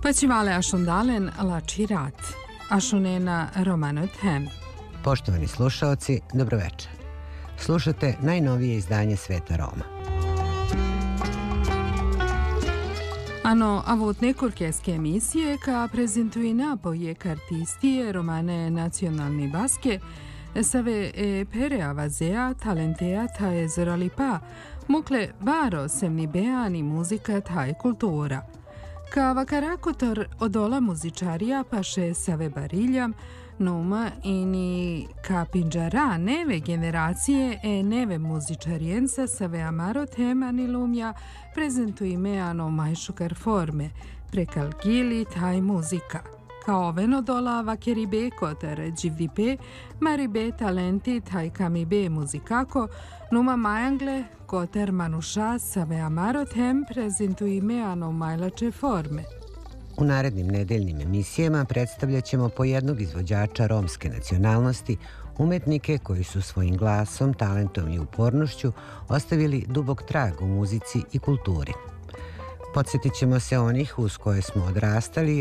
Pačivale ašundalen lačirat, ašunena romanothem. Poštovani slušaoci, dobroveče. Slušate najnovije izdanje Sveta Roma. Ano, avut nekurkeske emisije ka prezentuje napoje kartistije romane nacionalni baske, save pere avazea talentea tae zoralipa, mukle varo semni beani muzika tae kultura. Ka vakarakotor odola muzičarija paše save bariljam, numa ini ka pinđara neve generacije neve muzičarijenca save amaro tema nilumja prezentuje meano majšukar forme, prekalgili taj muzika. Kao venodola vakeribe kotar dživdipe, maribe talenti taj kamibe muzikako, numa majangle kotar manuša save amaro tem prezentuje meano majlače forme. U narednim nedeljnim emisijama predstavljat ćemo po jednog izvođača romske nacionalnosti, umetnike koji su svojim glasom, talentom i upornošću ostavili dubok trag u muzici i kulturi. Podsjetit ćemo se onih uz koje smo odrastali,